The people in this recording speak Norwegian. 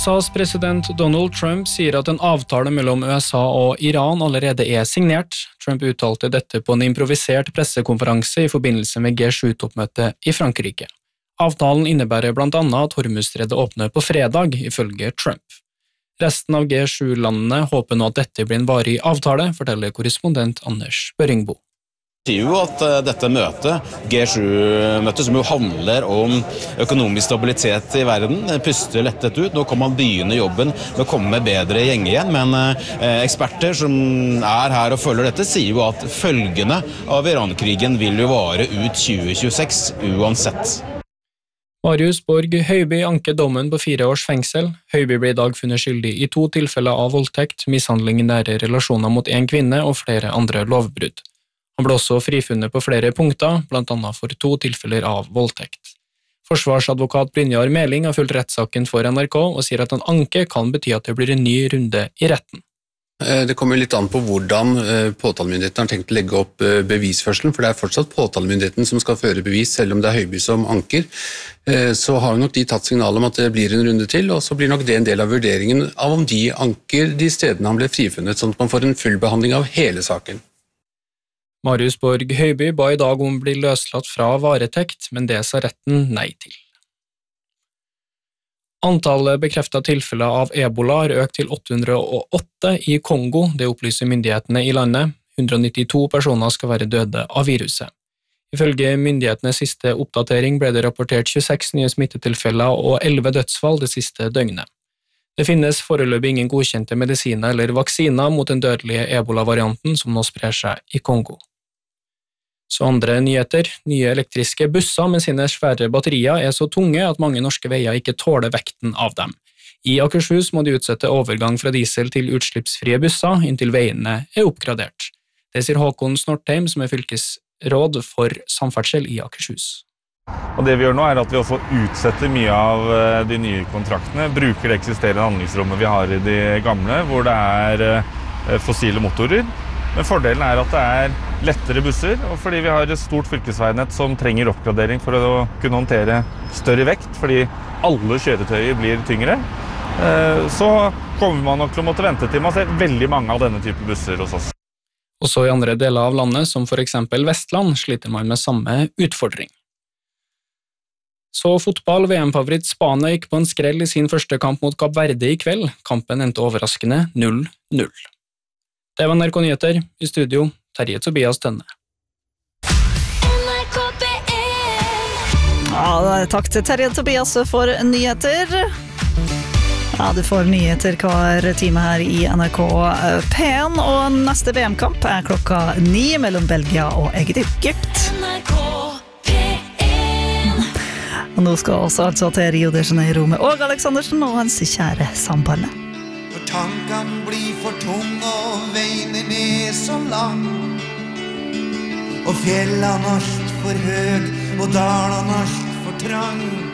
USAs president Donald Trump sier at en avtale mellom USA og Iran allerede signert. Trump uttalte dette på en improvisert pressekonferanse i forbindelse med G7-toppmøtet i Frankrike. Avtalen innebærer blant annet at Hormuzstredet åpner på fredag, ifølge Trump. Resten av G7-landene håper nå at dette blir en varig avtale, forteller korrespondent Anders Børingbo. Det sier jo at dette møtet, G7-møtet, som jo handler om økonomisk stabilitet i verden, puster lettet ut. Nå kan man begynne jobben med å komme med bedre gjeng igjen, men eksperter som her og følger dette, sier jo at følgene av Iran-krigen vil jo vare ut 2026 uansett. Marius Borg Høiby anket dommen på 4 års fengsel. Høiby ble i dag funnet skyldig i 2 tilfeller av voldtekt, mishandling i nære relasjoner mot en kvinne og flere andre lovbrudd. Han ble også frifunnet på flere punkter, blant annet for 2 tilfeller av voldtekt. Forsvarsadvokat Brynjar Meling har fulgt rettssaken for NRK og sier at en anke kan bety at det blir en ny runde i retten. Det kommer litt an på hvordan påtalemyndigheten har tenkt å legge opp bevisførselen, for det er fortsatt påtalemyndigheten som skal føre bevis, selv om det er Høiby som anker. Så har nok de tatt signal om at det blir en runde til, og så blir nok det en del av vurderingen av om de anker de stedene han ble frifunnet, sånn at man får en full behandling av hele saken. Marius Borg Høiby ba i dag om å bli løslatt fra varetekt, men det sa retten nei til. Antallet bekreftet tilfeller av Ebola har økt til 808 i Kongo, det opplyser myndighetene i landet. 192 personer skal være døde av viruset. Ifølge myndighetenes siste oppdatering ble det rapportert 26 nye smittetilfeller og 11 dødsfall det siste døgnet. Det finnes foreløpig ingen godkjente medisiner eller vaksiner mot den dødelige Ebola-varianten som nå sprer seg i Kongo. Så andre nyheter, nye elektriske busser med sine svære batterier så tunge at mange norske veier ikke tåler vekten av dem. I Akershus må de utsette overgang fra diesel til utslippsfrie busser inntil veiene oppgradert. Det sier Håkon Snortheim, som fylkesråd for samferdsel i Akershus. Og det vi gjør nå at vi også utsetter mye av de nye kontraktene, bruker det eksisterende handlingsrommet vi har i de gamle, hvor det fossile motorer. Men fordelen at det lettere busser, og fordi vi har et stort fylkesveinett som trenger oppgradering for å kunne håndtere større vekt, fordi alle kjøretøyer blir tyngre, så kommer man nok til å måtte vente til man ser veldig mange av denne type busser hos oss. Også i andre deler av landet, som for eksempel Vestland, sliter man med samme utfordring. Så fotball, VM-favoritt Spania gikk på en skrell i sin første kamp mot Kapp Verde i kveld. Kampen endte overraskende 0-0. Det var NRK Nyheter. I studio, Terje Tobias Tønne. Ja, takk til Terje Tobias for nyheter. Ja, du får nyheter hver time her i NRK P1, og neste VM-kamp klokka 9 mellom Belgia og Egypt. Og nå skal også altså til Rio de Janeiro med Åge Aleksandersen og hans kjære sambandet. Når tankene blir for tunge og veien så lang, og fjellene alt for høg og dalene alt for trang,